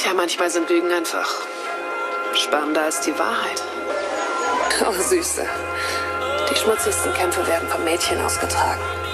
Tja, manchmal sind Lügen einfach spannender als die Wahrheit. Oh, Süße. Die schmutzigsten Kämpfe werden vom Mädchen ausgetragen.